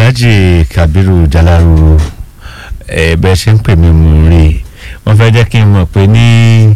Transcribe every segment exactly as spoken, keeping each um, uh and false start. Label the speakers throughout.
Speaker 1: Alhaji Kabiru Jalaru ẹ bẹ ṣe ń pè mí mú rí wọ́n fẹ́ jẹ́ kí n mọ̀ pé ní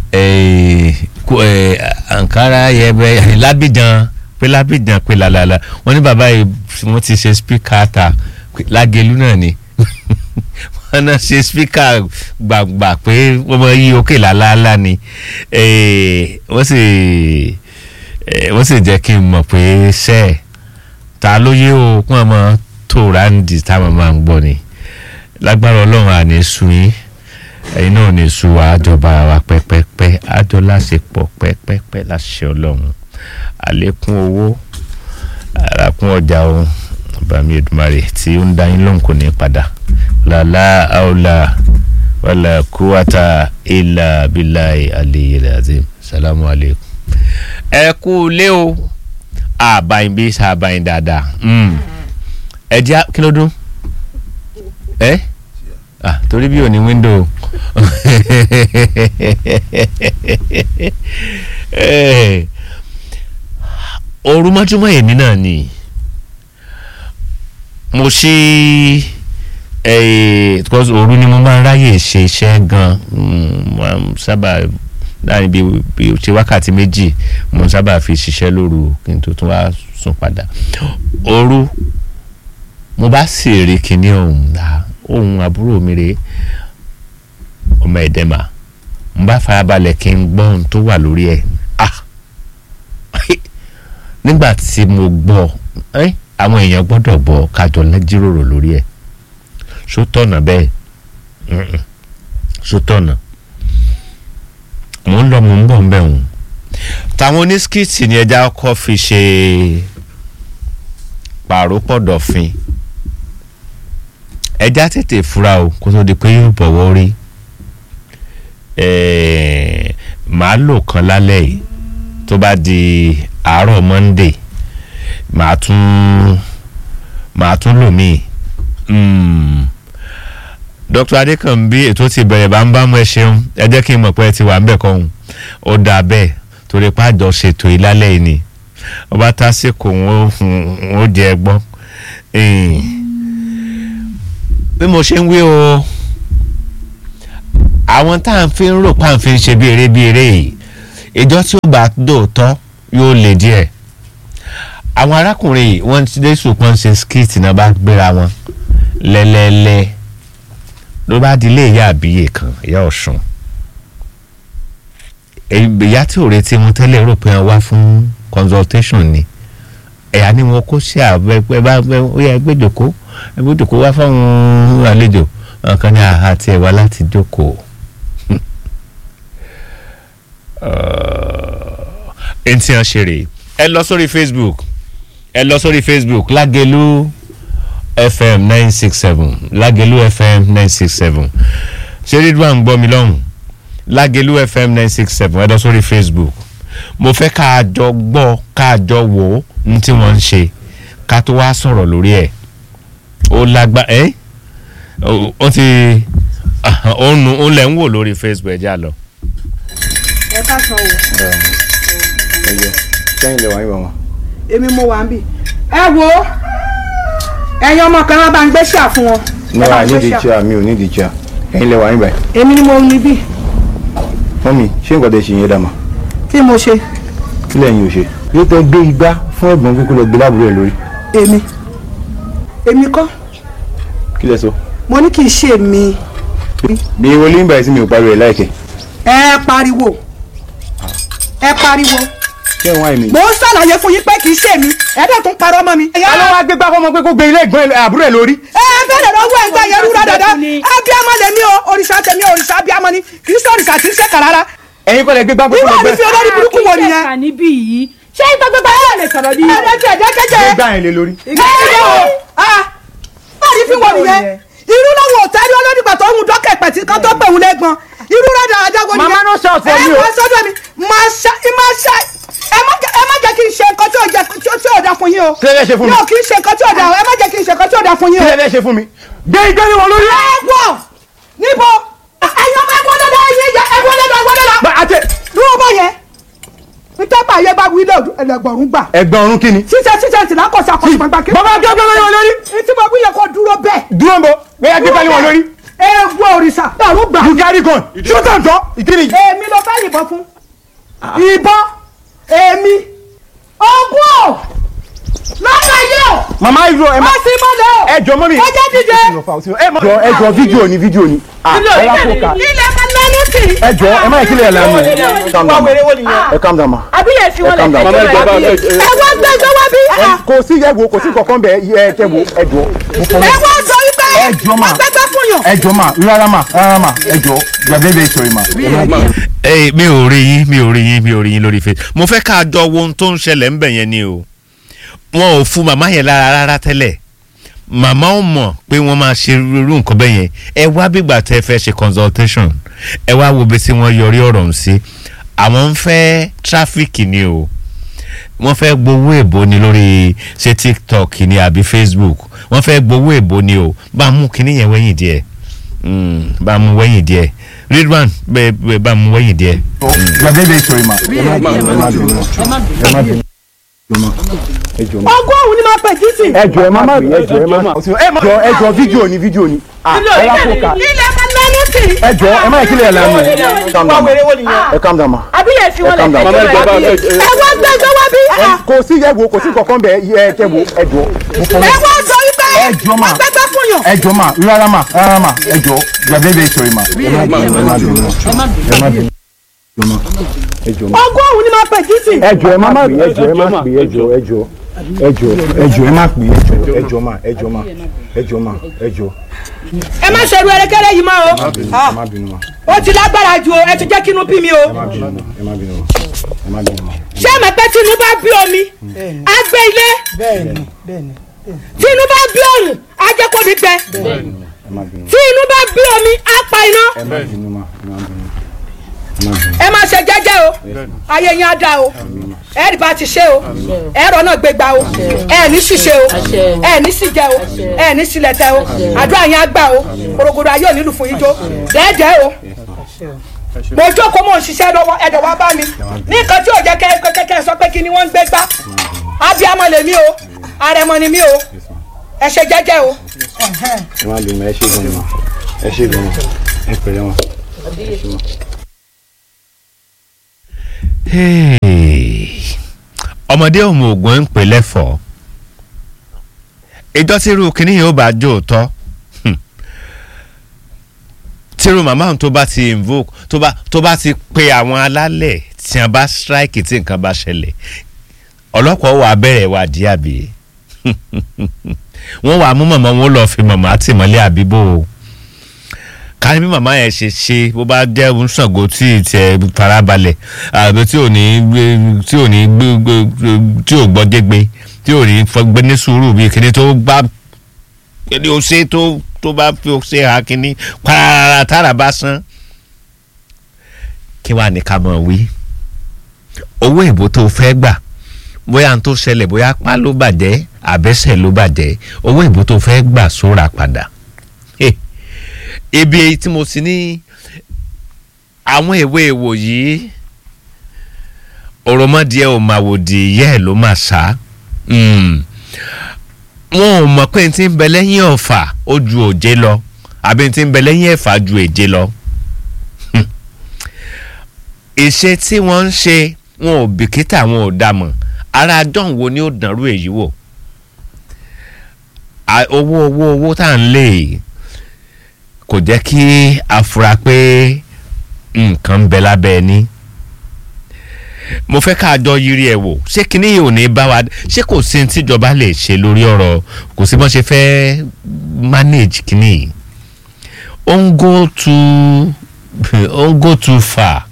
Speaker 1: Ankara yẹbẹ Lábìjan pé Lábìjan pé làlàlà wọ́n ní bàbá yìí wọ́n ti ṣe spíkà ta Lágelú náà ni wọ́n náà ṣe spíkà gbàgbà pé wọ́n mọ yí òkè làlàlà ni wọ́n sì wọ́n sì jẹ́ kí n mọ̀ pé ṣẹ́ẹ̀ ta ló yé o kún ọmọ tó ráńdì táwọn máa ń gbọ́ ni lágbára Ọlọ́run àní sun yín ẹ̀yin náà ní sun wa àjọba wa pẹ́pẹ́pẹ́ àjọ láṣepọ̀ pẹ́pẹ́pẹ́ láṣẹ Ọlọ́run àlékún owó àràkún ọjà ohun bàmí Èdùmàrè tí ó ń dá yín lóhùn kò ní padà làlá àwòlà wàlà kúwàtà ìlà bíláì àlèyé azim salamu aleykum. ẹ kú lé o àbáyìn bí sàbáyìn dáadáa ẹ jẹ́ kí ló dún ẹ ah torí bí ò ní window òru mọ́júmọ́ èmi náà ni mo ṣe because òru ni mo máa ń ráyè ṣe iṣẹ́ gan-an sábà láàrin bí bí ṣe wákàtí méjì mo sábà fi ṣiṣẹ́ lóru kí n tó tún wá sùn padà òru mo bá sì rí kinní ọ̀hún dá ohun àbúrò mi rèé ọmọ ẹ̀dẹ́mà mo bá farabalẹ̀ kí n gbọ́ ohun tó wà lórí ẹ̀ ah nígbà tí mo gbọ́ àwọn èèyàn gbọ́dọ̀ gbọ́ kájọ jíròrò lórí ẹ̀ ṣó tọ̀nà bẹ́ẹ̀ ṣó tọ̀nà mo ń lọ mo ń bọ̀ ń bẹ̀ wọ́n táwọn onískìtì ni ẹja kọ́ fi ṣe pàrópọ̀ dọ̀fin ẹja tètè fura o kó tó di pé yóò bọ̀wọ́ rí màá lò kan lálẹ́ yìí tó bá di àárọ̀ Monday màá tún màá tún lò míì Dr. Adékànbí ètò ti bẹ̀rẹ̀ bá ń bá mú ẹ ṣeun ẹ jẹ́ kí n mọ̀ pé ẹ ti wà ń bẹ̀ kọ́hún ó dáa bẹ́ẹ̀ torí pé àjọ ṣètò ìlálẹ́ yìí ni ọba tásìkò wọn ò jẹ́ gbọ́ bí mo ṣe ń wí o àwọn tá à ń fi ń rò pa à ń fi ń ṣe bí eré bí eré yìí ìjọ tí ó bá dòótọ́ yóò lè díẹ̀ àwọn arákùnrin yìí wọ́n ti dé sùpọ̀n ṣe skit náà bá gbéra wọn lẹ́lẹ́lẹ́ ló bá di ilé ìyá àbíyè kan ìyá Ọ̀ṣun ìyá tí ò retí wọn tẹ́lẹ̀ rò pé wọ́n wá fún consultation ni ẹ̀yà ni wọn kó sí àbẹ̀pẹ̀ bá ó yẹ gbẹ́dọ̀kọ́ gbẹ́dọ̀kọ́ wá fáwọn àlejò kan ní àhà tí ẹ wá láti jókòó ẹni tí wọ́n ṣe rèé ẹ lọ sórí Facebook ẹ lọ sórí Facebook Lágelú F M nine six seven Lágelú F M nine six seven ṣé rídùn gbọ́ mi lọ́hùn Lágelú F M nine six seven ẹ lọ sórí Facebook mo fẹ́ ká jọ gbọ́ ká jọ wò ó ní tí wọ́n ń ṣe ká tó wá sọ̀rọ̀ lórí ẹ̀ ó lágbá ẹ́ ó ti òun òun lẹ̀ ń wò lórí Facebook ẹ̀ já lọ.
Speaker 2: ẹ ká sọ wò.
Speaker 3: ẹ jẹ sẹ́yìn lè wá yín wọn.
Speaker 2: èmi mo wà ń bì. ẹ wo ẹ̀yin ọmọ kan náà bá ń gbé ṣà fún wọn.
Speaker 3: no I need the chair mi ò need the chair ẹ̀yin lè wá yín báyìí.
Speaker 2: èmi ni mo ní bí.
Speaker 3: mọ́mí ṣé nǹkan tẹ̀ ṣe yẹn dà mà.
Speaker 2: kí mo ṣe.
Speaker 3: kí lẹ́yìn ò ṣe. yóò tẹ́ gbé igbá fún ẹ̀gbọ́n kíkú lọ gbé láàbúrò ẹ̀ lórí.
Speaker 2: èmi èmi kọ́.
Speaker 3: kí lẹ sọ.
Speaker 2: mo ní kì í ṣe mi.
Speaker 3: bí wọlé ń báyìí sí mi ò pariwo ẹ̀ láìkẹ́.
Speaker 2: ẹ pariwo ẹ pariwo.
Speaker 3: ṣé wọn àìní.
Speaker 2: mo ń ṣàlàyé fún yín pé kì í ṣe mi ẹ̀ẹ́dẹ̀ tó ń parọ́ mọ́ mi.
Speaker 3: alo wa gbé gbá fọmọ pé kó gbé ilé ẹ̀gbọ́n àbúrò ẹ̀ lórí.
Speaker 2: ẹ bẹ́ẹ̀ lọ́wọ́ ẹ̀ ń gbà yẹn rúra dáadáa abiyamọ lèmi o òrìṣà tèmi òrìṣà abiyamọ ni kì í ṣe òrìṣà kì í ṣe kàràrà.
Speaker 3: ẹ̀yin kọ́ lẹ gbé gbá pé kó lọ gbé.
Speaker 2: ìwọ ni fi olórí burúkú wo nìyẹn.
Speaker 4: ṣé ìgbà gbogbo ayé lè sọ̀rọ̀ ní.
Speaker 2: ẹ ẹ jẹ́ jẹ́jẹ́.
Speaker 3: gbé gbá yẹn lé lórí.
Speaker 2: ẹ ẹ ah báyìí fi wo nìyẹn irú lọ́wọ́ òtẹ́rí olódìgbà tó ń dọ́kẹ̀ pẹ̀tì kan tó pẹ̀wù lẹ́gbọ̀n irú rẹ̀ dára jágo nìyẹn.
Speaker 3: màmá náà ṣọ̀tẹ̀ yìí o.
Speaker 2: ẹ máa sọ́dọ̀ mi máa ṣá máa ṣá ẹ má jẹ́ kí n ṣe nǹkan tí ò jẹ́ tí ò dá fún yín o.
Speaker 3: kí lè ṣe fún mi.
Speaker 2: yóò kí n ṣe nǹkan tí ò dá ẹ má jẹ́ kí n ṣe nǹkan tí ò dá fún yín o.
Speaker 3: kí lè ṣe fún mi. gbé igbá ni wọn lórí.
Speaker 2: ẹ wọ níbo ẹyin ọmọ ẹgbọn dandan ẹyin ẹjẹ ẹgbọn dandan ẹgbọn dandan.
Speaker 3: àti.
Speaker 2: dúró bọ yẹn ntẹ́pà yẹ bá wí ẹlẹgbọ̀rún gbà.
Speaker 3: ẹgbẹ̀rún kí ni.
Speaker 2: ṣíṣe ṣíṣe sì lákọ̀ọ́sí akọ̀ọ́sí gbàgbà kí.
Speaker 3: bàbá àjọ gbẹ̀rún yóò lórí.
Speaker 2: etí mo
Speaker 3: yá gbé pálí wọn lórí.
Speaker 2: ewu òrìṣà ọ̀run gbà.
Speaker 3: you carry gun shoot am jọ ìkíni.
Speaker 2: èmi ló fẹ́ yìnbọn fún ìbọn èmi ogún ò lọ́nà yìí ò.
Speaker 3: màmá ìlú ẹ má
Speaker 2: sí mọ́lẹ̀ o.
Speaker 3: ẹ jọ mọ́ mi.
Speaker 2: ẹ jẹ́ díje.
Speaker 3: jọ ẹ jọ fídíò ni fídíò ni.
Speaker 2: ilé máa lẹ́nu sí.
Speaker 3: ẹ jọ ẹ má ìkílẹ̀ ẹ̀ lánàá. ẹ calm down ma.
Speaker 2: àbílẹ̀ fi wọn lè fẹ́ jọ ẹ wá gbẹ́jọ́ wá bí.
Speaker 3: kò sí yẹ wo kò sí kankan bẹ ẹ kẹ wo ẹ jọ.
Speaker 2: ẹ wá sọ wípé
Speaker 3: ẹ jọ ma
Speaker 2: gbẹ́gbẹ́ fún yàn.
Speaker 3: ẹ jọ ma rárá ma rárá ma ẹ jọ gbàgbé bẹ sọ̀rọ̀ ma.
Speaker 1: ẹ mi ò rí yín mi ò rí yín mi ò rí yín lórí Facebook mo fẹ́ ká jọ wo ohun tó ń ṣẹlẹ̀ ń bẹ̀ yẹn ni o wọn ò fún màmá yẹn lára rárá tẹ́lẹ̀ màmá ò mọ̀ pé wọ́n máa ṣe irú nǹkan bẹ́ẹ̀ yẹn ẹ wá bígbà tẹ́ fẹ́ ṣe consultation ẹ wá wo bí tí wọ́n yọrí ọ̀rọ̀ ọ̀hún sí àwọn ń fẹ́ tráfíkì ni o wọ́n fẹ́ gbowó èbó ni lórí ṣe TikTok ni àbí Facebook wọ́n fẹ́ gbowó èbó ni o bá mú kinní yẹn wẹ́yìn díẹ̀ bá mú wẹ́yìn díẹ̀ Ridwan bẹ́ẹ̀ bá mú wẹ́yìn díẹ̀.
Speaker 3: gbàgbé bẹ sọ̀rọ̀ ma. ẹ má bínú ẹ má bínú
Speaker 2: ọgọ́ òun ni máa pẹ̀ jí sí.
Speaker 3: ẹ jọ ẹ má pè é jọ ẹ má jọ ẹ jọ fídíò ni fídíò ni.
Speaker 2: ilé máa lẹ́nu sí.
Speaker 3: ẹ jọ ẹ má ìkílẹ̀ ẹ̀ lánàá. ẹ calm down ma.
Speaker 2: àbílẹ̀ fi wọn lè fẹ́ jọ ẹ wá gbẹ́jọ́ wá bí.
Speaker 3: kò sí yẹ wo kò sí kankan bẹ ẹ kẹ wo ẹ jọ.
Speaker 2: ẹ wá sọ wípé
Speaker 3: ẹ jọ ma
Speaker 2: gbẹ́gbẹ́ fún yàn.
Speaker 3: ẹ jọ ma rárá ma rárá ma ẹ jọ gbàgbé bẹ sọ̀rọ̀ ma. ẹ má bínú ẹ má bínú
Speaker 2: ọgọ́ òun ni máa pẹ̀ jí sí.
Speaker 3: ẹ jọ ẹ má pè é jọ ẹ má pè é jọ ẹ jọ ẹ jọ ẹ jọ ẹ má pè é jọ ẹ jọ ma ẹ jọ ma ẹ jọ ma ẹ jọ.
Speaker 2: ẹ má ṣerú erékéré yìí mọ́ o.
Speaker 3: ẹ má bínú ma.
Speaker 2: ó ti lágbára ju o ẹ ti jẹ́ kínú bí mi o.
Speaker 3: ẹ má bínú ẹ má bínú ẹ má bínú ma.
Speaker 2: ṣé ẹ mọ̀ pé tínú bá bí omi á gbé ilé tínú bá bí òrùn á jẹ́ kó mi gbẹ tí inú bá bí omi á pa iná.
Speaker 3: ẹ má bínú ma ẹ má bínú.
Speaker 2: ẹ má ṣe jẹ́jẹ́ o ayé yín á dá o ẹ rí bá ti ṣe o ẹ̀rọ náà gbégbá o ẹ ní ṣìṣe o ẹ ní ṣìjẹ o ẹ ní ṣìlẹ̀tẹ̀ o àdúrà yín á gbà o korogodo ayé ò nílùú fún yín jó dẹ́ẹ̀dẹ́ o mo jókòó mò ń ṣiṣẹ́ lọ́wọ́ ẹ̀dọ̀ wá bá mi ní nǹkan tí ò jẹ́ kẹ́kẹ́ sọ pé kí ni wọ́n ń gbé gbá abiyamọ lèmi o àrẹ̀mọ ni mi o ẹ ṣe jẹ́jẹ́ o.
Speaker 3: ẹ má bínú ẹ ṣe gan ma ẹ ṣe gan ma ẹ pẹ̀lẹ́ wọn.
Speaker 1: ọmọdé ọmọ ògùn ń pè lẹ́fọ̀ọ́ ìjọ tí irú kìnìún yóò bá jó tọ́ tírú màmá tó bá ti invoke tó bá tó bá ti pe àwọn alálẹ̀ tí wọ́n bá strike tí nǹkan bá ṣẹlẹ̀ ọlọ́pàá wà bẹ̀rẹ̀ wà dí àbí wọ́n wà mú màmá wọn lọ́ọ́ fi màmá àtìmọ́lé àbíbò kárí bí màmá yẹn ṣe ṣe bó bá jẹ́ ń Ṣàngó tí tiẹ̀ farabalẹ̀ àbí tí ò ní tí ò ní tí ò gbọ́ dégbé tí ò ní gbé ní sùúrù bíi kíní tó gbá kíní ó ṣe tó tó bá fi ṣe ha kíní pàrà tára bá san kí wàá ní ká mọ̀ wí owó ìbò tó fẹ́ gbà bóyá n tó ṣẹlẹ̀ bóyá pa ló bàjẹ́ àbẹ́sẹ̀ ló bàjẹ́ owó ìbò tó fẹ́ gbà sóra padà ibi tí mo sì ní àwọn ìwé ìwò yìí òròmọdìẹ ò máa wò di ìyá ẹ̀ ló máa sá wọn ò mọ̀ pé n ti ń bẹ lẹ́yìn ọ̀fà ó ju òjé lọ àbí n ti ń bẹ lẹ́yìn ẹ̀fà ju èjé lọ ìṣe tí wọ́n ń ṣe wọn ò bìkítà wọn ò dàmọ̀ ara dán wo ni ó dànrú èyí wò owó owó owó tá à ń lè kò jẹ́ kí a fura pé nǹkan ń bẹ lábẹ́ ẹni mo fẹ́ ká jọ yiri ẹ̀ wò ṣé kíní yìí ò ní bá wa ṣé kò sí ní tíjọba lè ṣe lórí ọ̀rọ̀ kò sí bọ́n ṣe fẹ́ manage kíní yìí ó ń go too ó ń go too far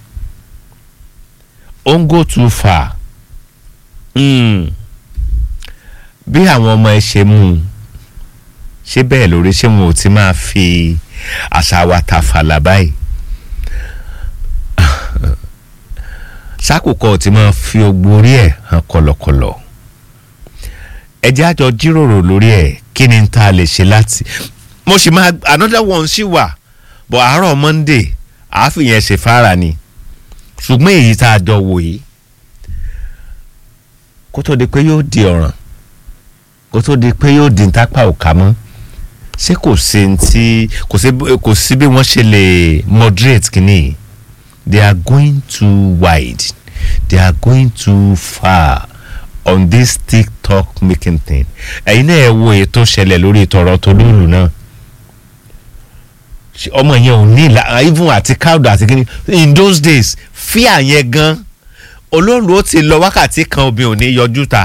Speaker 1: ó ń go too far mm. bí àwọn ọmọ ẹ ṣe mú un ṣé bẹ́ẹ̀ lórí ṣé wọn ò ti máa fi àṣà wa ta fàlà báyìí sákòókò tí máa fi ogbó orí ẹ̀ hàn kọ̀lọ̀kọ̀lọ̀ ẹ jẹ́ àjọ jíròrò lórí ẹ̀ kí ni tá a lè ṣe láti mo sì máa another one sì wà bọ̀ àárọ̀ Monday àáfìyẹn ṣe fara ni ṣùgbọ́n èyí tá a jọ wò yìí kó tó di pé yóò di ọ̀ràn kó tó di pé yóò di ntápá òkà mọ́ ṣé kò sí ti kò sí kò sí bí wọ́n ṣe lè moderate kìíní they are going too wide they are going too far on this TikTok making thing ẹ̀yin náà ẹ wo ètò ṣẹlẹ̀ lórí ìtọ̀rọ̀ tó lóòlù náà ọmọ yẹn ò ní ìlà even àti káàdù àti kíní in those days fear yẹn gan olóòlù ó ti lọ wákàtí kan obìnrin ò ní yọjú ta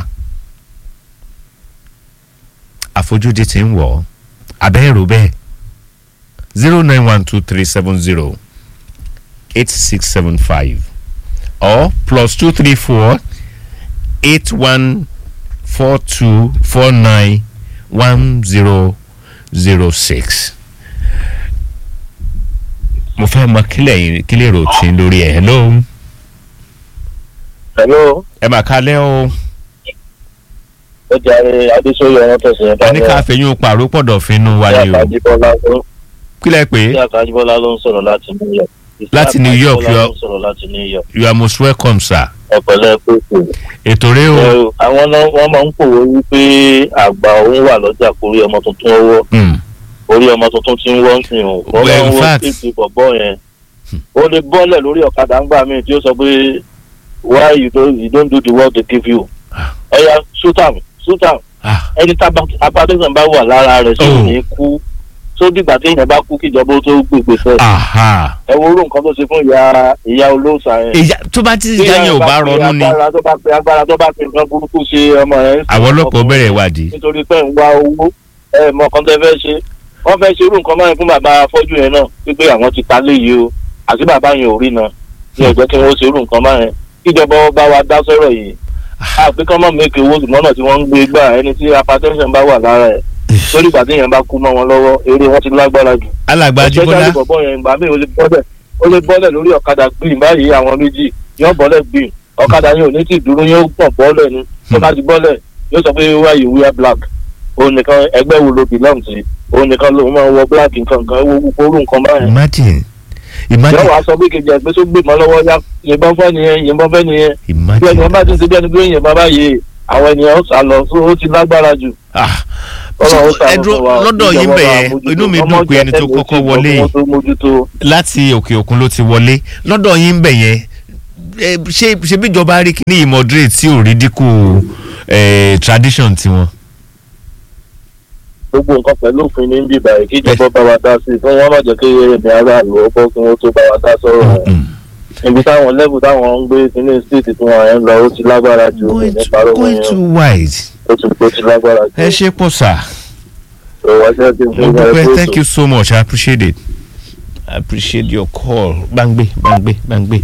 Speaker 1: àfojúdi ti ń wọ̀ abẹ́rù bẹ́ẹ̀ zero nine one two three seven zero eight six seven five or plus two three four eight one four two four nine one zero zero six. mo fẹ́ mọ kílẹ̀ kílẹ̀ rò tí lórí ẹ̀ hello.
Speaker 5: hello.
Speaker 1: ẹ mà kálẹ̀ o.
Speaker 5: ó jẹ́ adéṣọ́yọ̀ ọ̀rọ̀ tẹ̀sán ẹ̀dá.
Speaker 1: a ní ká fẹ̀yìn pàrọ̀ pọ̀dọ̀ fínú wa ni o. kílẹ̀ pé.
Speaker 5: ìyá àkàjíbọ́lá ló ń sọ̀rọ̀ láti New York.
Speaker 1: láti New York you are,
Speaker 5: New York.
Speaker 1: you are most welcome sir.
Speaker 5: ọ̀pẹ̀lẹ̀ pèsè.
Speaker 1: ètò rẹ o.
Speaker 5: àwọn náà wọ́n máa ń pòwó wípé àgbà òun wà lọ́jà kórí ọmọ tuntun ọwọ́. orí ọmọ tuntun tí ń wọ́n sìn o. wọ́n máa ń wọ́n tètè bọ̀bọ̀ yẹn. ó lè bọ́lẹ̀ lórí ọ̀kadà ńgbà míì tí ó sọ pé why you don't, you don't do the work they give you. ọ̀ya shoot am shoot am. ẹni tá abadéṣàn bá wà lára rẹ̀ sí ní kú tó dìgbà tí èèyàn bá kú kíjọba ó tó gbègbè fẹ́. ẹ wo orú nǹkan tó ṣe fún ìyá ìyá olóòṣà yẹn.
Speaker 1: ìyá tó bá ti ìyá yẹn ò bá ronú ni.
Speaker 5: agbára tó bá pe agbára tó bá pe nǹkan burúkú ṣe ọmọ yẹn.
Speaker 1: àwọn ọlọ́pàá bẹ̀rẹ̀ ìwádìí.
Speaker 5: nítorí pé ń wá owó ẹ mọ kan tẹ́ fẹ́ ṣe wọ́n fẹ́ ṣe irú nǹkan báyìí fún bàbá afọ́jú yẹn náà wípé àwọn ti ta léyìí o àti bàbá yẹn ò rí náà ní ọjọ́ kí wọ́n ṣe irú nǹkan báyìí kíjọba bá wa dá sọ̀rọ̀ yìí àpé kán mọ̀ mẹ́kẹ́ owó ṣùgbọ́n tí wọ́n ń gbé gbà ẹni tí hypertension bá wà lára ẹ̀ lórí ìgbà tí yẹn bá kú mọ́ wọn lọ́wọ́ eré wọn ti lágbára jù.
Speaker 1: alàgbà Jíbọ́lá
Speaker 5: bọ̀bọ̀ yẹn ìgbà míì ó lè bọ́lẹ̀ ó lè bọ́lẹ̀ lórí ọ̀kadà gbìn báyìí àwọn méjì yóò bọ́lẹ̀ gbìn ọ̀kadà yẹn ò ní tì dúró yóò pọ̀ bọ́lẹ̀ ni tó bá ti bọ́lẹ̀ yóò sọ pé why you wear black òun nìkan ẹgbẹ́ wo ló belong sí òun nìkan ló máa wọ black nǹkan kan owó gbogbo orú nǹkan báyẹn.
Speaker 1: imagine imagine.
Speaker 5: yóò wá sọ pé kejì ẹgbẹ́ tó gbé mọ́ lọ́wọ́ yá yìnbọn fẹ́ nìyẹn yìnbọn fẹ́ nìyẹn.
Speaker 1: imagine.
Speaker 5: bí ẹni bá ti ṣe bí ẹni pé yìnbọn báyìí àwọn ènìyàn ó sá lọ ó ti lágbára jù.
Speaker 1: ẹdùn lọ́dọ̀ yín bẹ̀yẹ inú mi dùn pé ẹni tó kọ́kọ́ wọlé láti òkè òkun ló ti wọlé lọ́dọ̀ yín bẹ̀yẹ ṣé ṣe bí ìjọba rí ní moderate tí ò rí dínkù tradition tiwọn.
Speaker 5: gbogbo nǹkan pẹ̀lú òfin ní bíbá yìí kí ìjọba bá wa dá sí i fún wọn má jẹ́ kí ẹ̀mí aráàlú ọgbọ́n kí wọ́n tó bá wa dá sọ̀rọ̀ wọn ibi táwọn level táwọn ń gbé sínú state tí wọn ẹ̀ ń lọ ó ti lágbára ju nípa lọ́wọ́ yẹn
Speaker 1: going too wide.
Speaker 5: ó ti ó ti lágbára ju.
Speaker 1: ẹ ṣe pọ̀ sà. mo dúpẹ́ thank you so much I appreciate it I appreciate your call gbàngbé gbàngbé gbàngbé.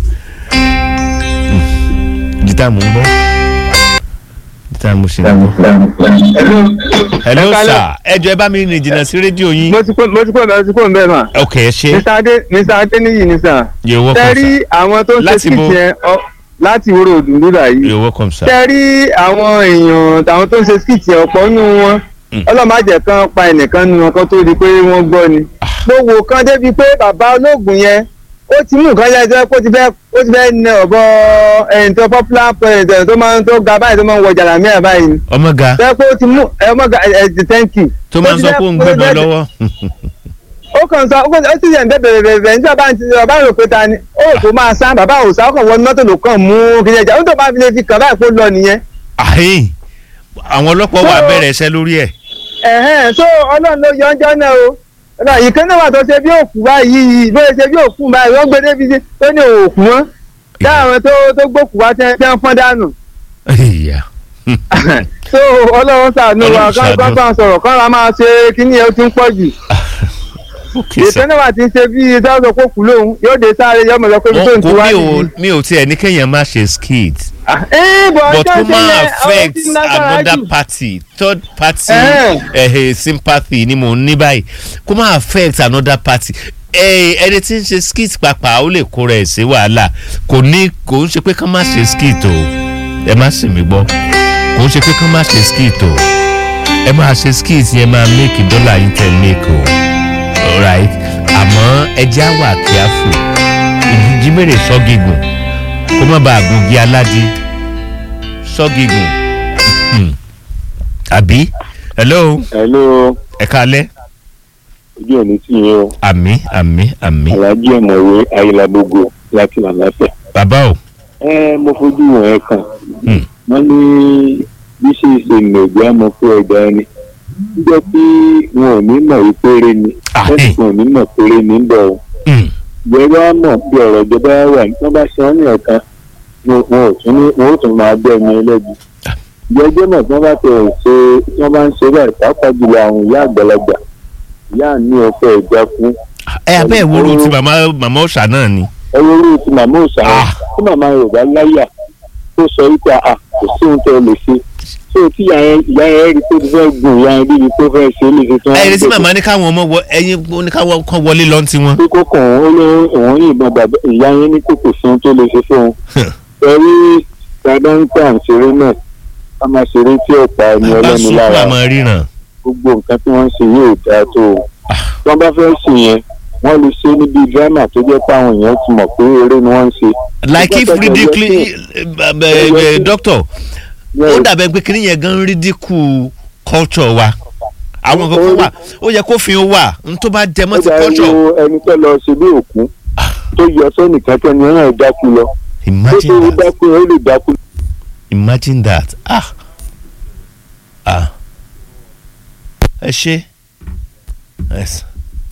Speaker 1: jìtá mo ń gbọ́ jìtá mo sì ń gbọ́. hello sir ẹ jọ̀ọ́ ẹ bá mi rìn jìnnà sí rédíò yín.
Speaker 6: mo ti kó mo ti kó mo ti kó n bẹ́ẹ̀ mà.
Speaker 1: ok ẹ ṣe.
Speaker 6: mr adé mr adéníyì ni sà.
Speaker 1: you're welcome sir.
Speaker 6: tẹ́rí àwọn tó ń ṣe skit yẹn láti wúrò òdùndú rà yìí.
Speaker 1: you're welcome sir.
Speaker 6: tẹ́rí àwọn èèyàn àwọn tó ń ṣe skit yẹn ọ̀pọ̀ nínú wọn ọlọ́màjẹ̀ kan pa ẹnìkan nínú wọn kan tó di pé wọ́n gbọ́ ni. gbogbo kan débi pé bàbá olóògùn yẹn ó ti mú nǹkan yẹn jẹ́ kó ti fẹ́ ó ti fẹ́ nẹ ọ̀bọ ẹ̀yìn tó popular president tó máa ń tó ga báyìí tó máa ń wọ jàlámíà báyìí.
Speaker 1: ọmọ ga.
Speaker 6: tẹ́ pé ó ti mú ọmọ ga ẹ̀ ẹ̀ thank you.
Speaker 1: tó máa ń sọ pé òun gbẹ̀bẹ̀ lọ́wọ́.
Speaker 6: ó kàn sọ ó sì yẹn bẹ́ẹ̀ bẹ́ẹ̀ bẹ́ẹ̀ nígbà bá ń ti bàbá rò pé ta ni ó rò pé máa sá bàbá ò sá ó kàn wọ mọ́tò ló kàn mú kíni ẹja ó tó bá fi lè fi kàn báyìí kó lọ nìyẹn.
Speaker 1: àhín àwọn ọlọ́pàá wà bẹ̀rẹ̀ iṣẹ́ lórí ẹ̀.
Speaker 6: ẹ̀hẹ́n so ọlọ́run ló yọ ọjọ́ náà o ìkànnì wà tó ṣe bí òkú báyìí bó ṣe bí òkú báyìí wọ́n gbé débi tó ní òkú wọn dáhùn tó tó gbókù wá tẹ́ tẹ́ ń fọ́n dànù. so ọlọ́run ṣàánú wa kán bá ń sọ̀rọ̀ kán ra máa ṣe kíní ẹ̀ ó ti ń pọ̀ jù. ìkànnì wà tí ń ṣe bí dáhùn kó kú lóhùn yóò dé sáré yọmọ lọ pé bí tó ń tu wá nìyí.
Speaker 1: mi ò tiẹ̀ ní kéèyàn má ṣe skit.
Speaker 6: but
Speaker 1: kó máa affect another party third party uh, sympathy ni mo ní báyìí kó máa affect another party ẹni tí ń ṣe skit pàápàá ó lè kóra ẹ̀ sí wàhálà kò ní kò ń ṣe pé ká má ṣe skit o ẹ má sì mí gbọ́ kò ń ṣe pé ká má ṣe skit o ẹ máa ṣe skit yẹn máa make dollar yín tẹ̀ make o alright àmọ́ ẹ jẹ́ àwà careful ìjímèrè sọ́gígùn kó má bàa gungi aládé sọ́gígùn àbí hello
Speaker 5: hello
Speaker 1: ẹ kálẹ́
Speaker 5: ojú òní tì yín o.
Speaker 1: àmì àmì àmì.
Speaker 5: alájí ọ̀mọ̀wé ayélujábógo láti làlàáfíà.
Speaker 1: bàbá o.
Speaker 5: ẹ mo fojú wọn ẹ kàn. wọ́n ní bí ṣe ṣe nìgbà mọ̀ pé ọ̀dà ẹni. níjọ́ tí wọn ò ní mọ̀ wípéré ni wọ́n ò ní mọ̀ péré ní bọ̀ o. ìjọba á mọ̀ bí ọ̀rọ̀ ìjọba wà ní wọ́n bá ṣe wọ́n ní ọ̀kan wọn ò tún ní wọn ò tún máa bẹ́ ẹni ẹlẹ́bi. ìjọba náà tí wọ́n bá tẹ̀ ṣe tí wọ́n bá ń ṣe bẹ́ẹ̀ pàápàá jùlọ àwọn ìyá àgbàlagbà ìyá ní ọkọ ẹja fún.
Speaker 1: ẹ abẹ́ ìwúrú ti màmá màmá òòṣà náà ni.
Speaker 5: ẹ wúrú ti màmá òòṣà náà tí màmá yorùbá láyà tó sọ wípé a kò sí ohun tó lè ṣe tí o ti ìyá yẹn rí tó ti fẹ́ gùn ìyá yẹn bíbi tó fẹ́ ṣe é lè ṣe tó.
Speaker 1: ẹ ẹ retí màmá ní káwọn ọmọ wọ ẹyin ní káwọn kan wọlé lọ ti wọn.
Speaker 5: kókó kan ó lé òun yìnbọn bàbá ìyá yẹn ní kò kò sí ohun tó lè ṣe fún un. ẹ̀rí dáadáa ṣeré náà a máa ṣeré tí ọ̀pá ẹni ọlọ́ni lára gbogbo nǹkan tí wọ́n ń ṣe yóò dáa tó o. wọ́n bá fẹ́ ṣe yẹn wọ́n lè ṣe níbi drama tó jẹ́ pé àwọn èèyàn ti mọ̀ pé eré ni wọ́n ń ṣe.
Speaker 1: like if ridicule doctor ó dàbẹ̀ pé kí nìyẹn gan ridicule culture wa àwọn kankan wà ó yẹ kó fi wà n tó bá jẹ mọ́ ti culture.
Speaker 5: ó dà ẹni tó lọ ṣe bí òkú tó yọ sẹ́nìkan tẹ́ni ẹ̀rọ ìdákú lọ.
Speaker 1: imagine
Speaker 5: that dákú ó lè dákú.
Speaker 1: imagine that ah ah ẹ ṣe yes.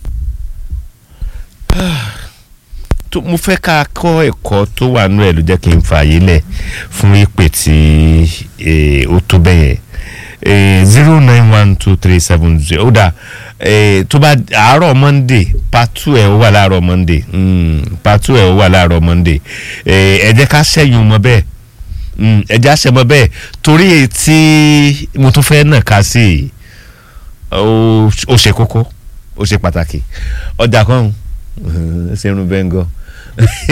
Speaker 1: mo fẹ́ ká kọ́ ẹ̀kọ́ tó wà nínú ẹ̀ ló jẹ́ kí n fààyè lẹ̀ fún ìpè tí ó tó bẹ́yẹn zero nine one two three seven zero ó dà tó bá àárọ̀ monday part two ẹ̀ ó wà láàárọ̀ monday part two ẹ̀ ó wà láàárọ̀ monday ẹ jẹ́ ká ṣẹ́yìn ọmọ bẹ́ẹ̀ ẹ jẹ́ àṣẹ ọmọ bẹ́ẹ̀ torí tí mo tún fẹ́ nà ká sí ó ṣe kókó ó ṣe pàtàkì ọjà kan ṣerun bẹ́ńgọ́